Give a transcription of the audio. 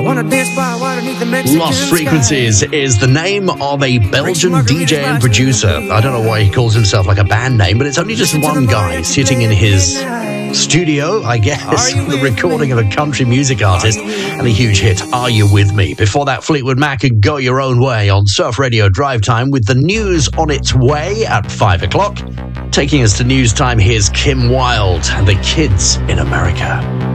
Lost Frequencies is the name of a Belgian DJ and producer. I don't know why he calls himself like a band name, but it's only just one guy sitting in his studio, I guess, the recording of a country music artist, and a huge hit, Are You With Me? Before that, Fleetwood Mac and Go Your Own Way on Surf Radio Drive Time, with the news on its way at 5 o'clock. Taking us to news time, here's Kim Wilde and the Kids in America.